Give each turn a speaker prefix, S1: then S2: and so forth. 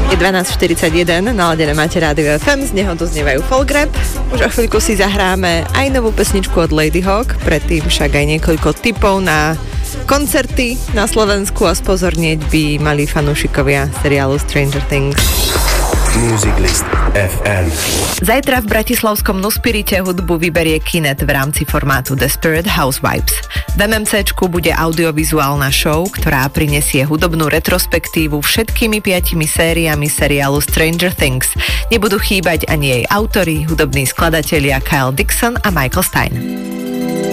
S1: Je 12:41, naladené máte Rádio FM, z neho doznievajú folk rap. Už o chvíľku si zahráme aj novú pesničku od Lady Hawk, predtým však aj niekoľko tipov na koncerty na Slovensku a spozornieť by mali fanúšikovia seriálu Stranger Things.
S2: Music List FM.
S1: Zajtra v bratislavskom Nuspirite hudbu vyberie Kinet v rámci formátu Desperate Housewives. V MMCčku bude audiovizuálna show, ktorá prinesie hudobnú retrospektívu všetkými 5 sériami seriálu Stranger Things. Nebudú chýbať ani jej autori, hudobní skladatelia Kyle Dixon a Michael Stein.